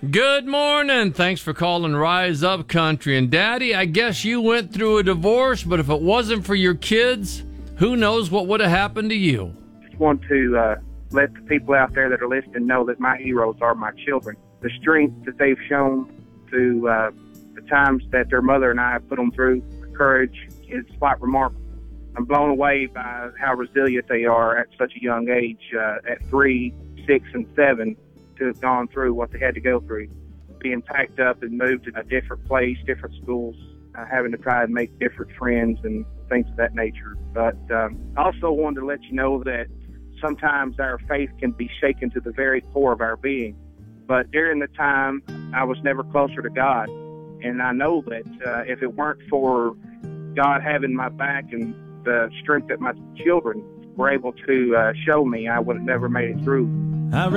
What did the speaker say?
Good morning. Thanks for calling Rise Up Country. And Daddy, I guess you went through a divorce, but if it wasn't for your kids, who knows what would have happened to you? Just want to let the people out there that are listening know that my heroes are my children. The strength that they've shown through the times that their mother and I put them through, the courage, is quite remarkable. I'm blown away by how resilient they are at such a young age, at 3, 6, and 7, to have gone through what they had to go through. Being packed up and moved to a different place, different schools, having to try and make different friends and things of that nature. But I also wanted to let you know that sometimes our faith can be shaken to the very core of our being. But during the time, I was never closer to God. And I know that if it weren't for God having my back and the strength that my children were able to show me, I would have never made it through.